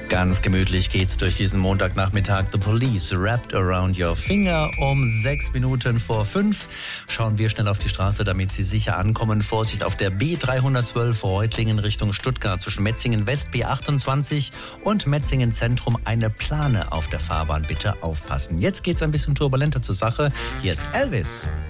Ganz gemütlich geht's durch diesen Montagnachmittag. The Police Wrapped Around Your Finger um 6 Minuten vor 5. Schauen wir schnell auf die Straße, damit Sie sicher ankommen. Vorsicht auf der B312 Reutlingen Richtung Stuttgart zwischen Metzingen West B28 und Metzingen Zentrum eine Plane auf der Fahrbahn. Bitte aufpassen. Jetzt geht's ein bisschen turbulenter zur Sache. Hier ist Elvis.